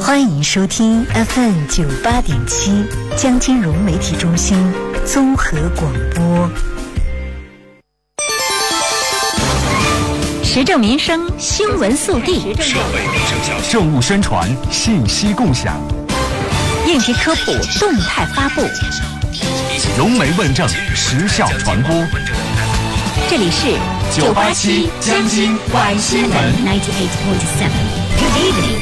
欢迎收听 FM 98.7江金融媒体中心综合广播。 时政民生新闻速递， 社会民生消息，政务宣传信息共享， 应急科普动态发布， 融媒问政时效传播。 这里是 987江津晚新闻 98.7 Good evening。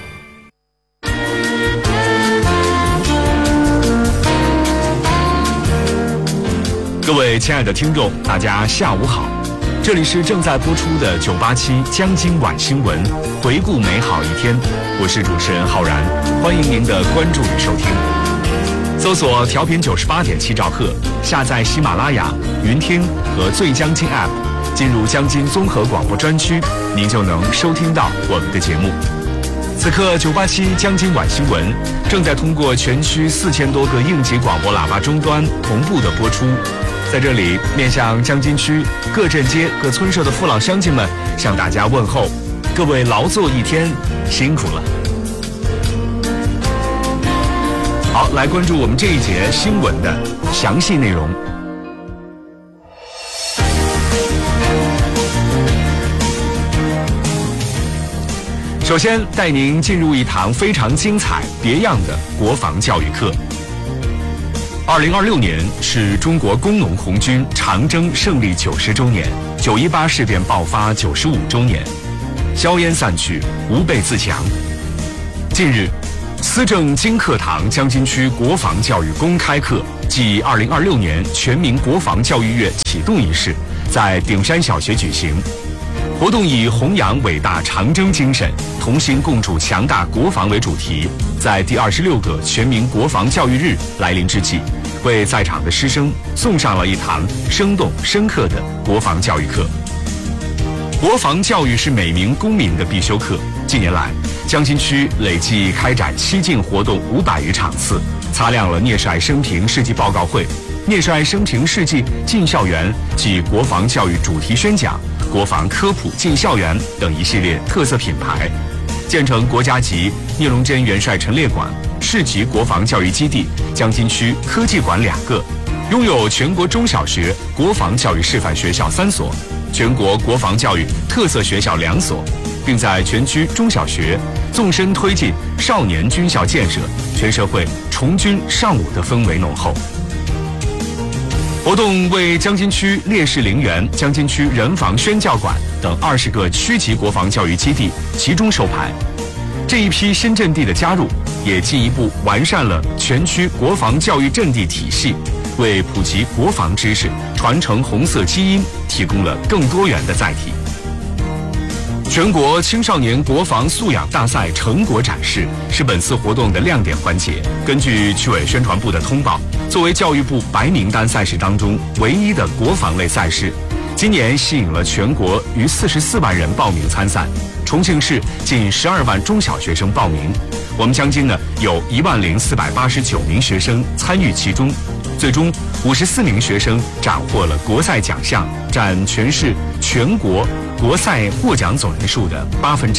各位亲爱的听众，大家下午好，这里是正在播出的987江津晚新闻，回顾美好一天，我是主持人浩然，欢迎您的关注与收听。搜索调频98.7兆赫，下载喜马拉雅、云听和最江津 App， 进入江津综合广播专区，您就能收听到我们的节目。此刻987江津晚新闻正在通过全区4000多个应急广播喇叭终端同步的播出。在这里，面向江津区各镇街各村社的父老乡亲们，向大家问候，各位劳作一天，辛苦了。好，来关注我们这一节新闻的详细内容。首先带您进入一堂非常精彩别样的国防教育课。2026年是中国工农红军长征胜利90周年，918事变爆发95周年，硝烟散去，吾辈自强。近日，思政经课堂江津区国防教育公开课暨2026年全民国防教育月启动仪式在顶山小学举行。活动以弘扬伟大长征精神，同心共筑强大国防为主题，在第26个全民国防教育日来临之际，为在场的师生送上了一堂生动深刻的国防教育课。国防教育是每名公民的必修课。近年来，江津区累计开展7进活动500余场次，擦亮了聂帅生平事迹报告会、聂帅生平事迹进校园及国防教育主题宣讲、国防科普进校园等一系列特色品牌，建成国家级聂荣臻元帅陈列馆、市级国防教育基地江津区科技馆2个，拥有全国中小学国防教育示范学校3所，全国国防教育特色学校2所，并在全区中小学纵深推进少年军校建设，全社会崇军尚武的氛围浓厚。活动为江津区烈士陵园、江津区人防宣教馆等20个区级国防教育基地集中授牌。这一批新阵地的加入，也进一步完善了全区国防教育阵地体系，为普及国防知识、传承红色基因提供了更多元的载体。全国青少年国防素养大赛成果展示是本次活动的亮点环节。根据区委宣传部的通报，作为教育部白名单赛事当中唯一的国防类赛事，今年吸引了全国逾44万人报名参赛。重庆市近12万中小学生报名，我们江津呢有10489名学生参与其中，最终54名学生斩获了国赛奖项，占全市全国国赛获奖总人数的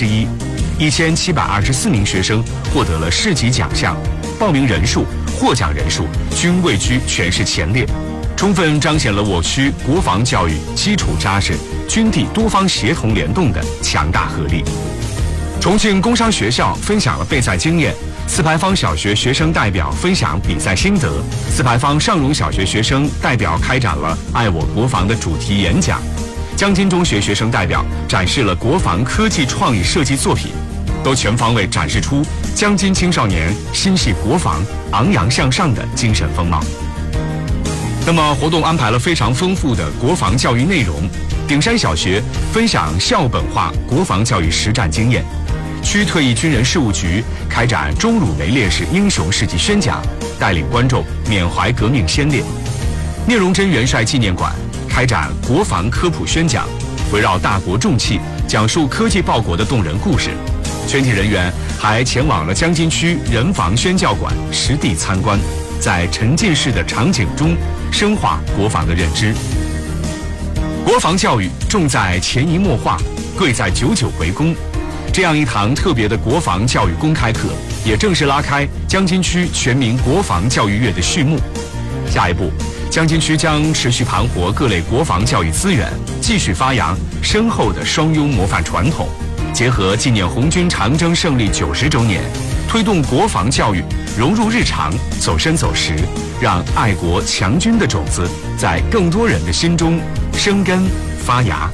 1/8。1724名学生获得了市级奖项，报名人数、获奖人数均位居全市前列，充分彰显了我区国防教育基础扎实、军地多方协同联动的强大合力。重庆工商学校分享了备赛经验，四牌坊小学学生代表分享比赛心得，四牌坊上荣小学学生代表开展了爱我国防的主题演讲，江津中学学生代表展示了国防科技创意设计作品，都全方位展示出江津青少年心系国防、昂扬向上的精神风貌。那么活动安排了非常丰富的国防教育内容，顶山小学分享校本化国防教育实战经验，区退役军人事务局开展钟汝为烈士英雄事迹宣讲，带领观众缅怀革命先烈。聂荣臻元帅纪念馆开展国防科普宣讲，围绕大国重器讲述科技报国的动人故事。全体人员还前往了江津区人防宣教馆实地参观，在沉浸式的场景中深化国防的认知。国防教育重在潜移默化，贵在久久为功。 这样一堂特别的国防教育公开课，也正式拉开江津区全民国防教育月的序幕。下一步，江津区将持续盘活各类国防教育资源，继续发扬深厚的双优模范传统，结合纪念红军长征胜利90周年，推动国防教育融入日常，走深走实，让爱国强军的种子在更多人的心中生根发芽。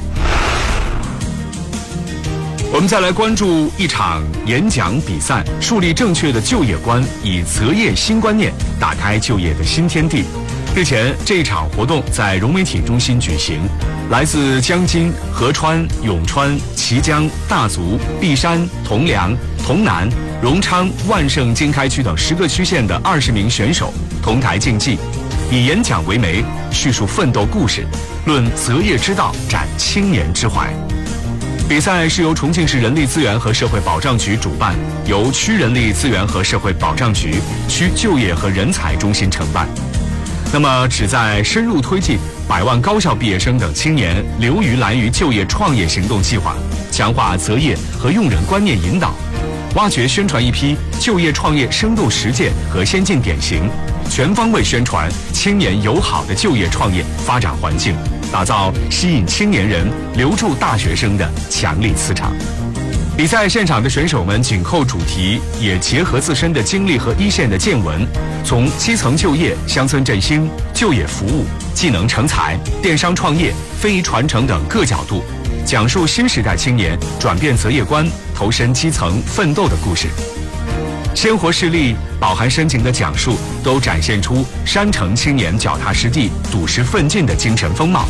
我们再来关注一场演讲比赛，树立正确的就业观，以择业新观念打开就业的新天地。日前，这一场活动在融媒体中心举行，来自江津、合川、永川、綦江、大足、璧山、铜梁、潼南、荣昌、万盛、经开区等10个区县的20名选手同台竞技，以演讲为媒，叙述奋斗故事，论择业之道，展青年之怀。比赛是由重庆市人力资源和社会保障局主办，由区人力资源和社会保障局、区就业和人才中心承办。那么，旨在深入推进100万高校毕业生等青年留于蓝于就业创业行动计划，强化择业和用人观念引导，挖掘宣传一批就业创业生动实践和先进典型，全方位宣传青年友好的就业创业发展环境，打造吸引青年人、留住大学生的强力磁场。比赛现场的选手们紧扣主题，也结合自身的经历和一线的见闻，从基层就业、乡村振兴、就业服务、技能成才、电商创业、非遗传承等各角度，讲述新时代青年转变择业观、投身基层奋斗的故事。鲜活事例、饱含深情的讲述，都展现出山城青年脚踏实地、笃实奋进的精神风貌。